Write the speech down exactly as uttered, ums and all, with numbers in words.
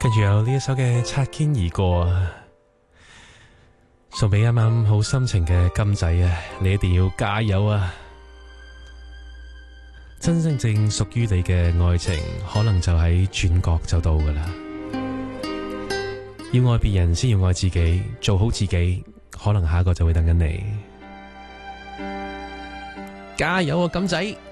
跟住有呢一首嘅擦肩而過啊，送俾啱啱好心情嘅金仔啊，你一定要加油啊！真真正正屬於你嘅愛情，可能就喺轉角就到噶啦。要愛別人先要愛自己，做好自己，可能下一個就會等緊你。加油啊，金仔！